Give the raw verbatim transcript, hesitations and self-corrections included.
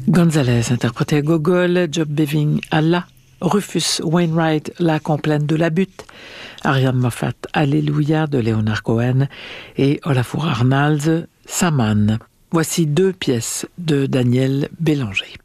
Gonzalez interprétait Gogol, Job Beving Allah, Rufus Wainwright, La complainte de la butte, Ariane Moffat, Alléluia de Leonard Cohen et Olafur Arnalds, Saman. Voici deux pièces de Daniel Bélanger.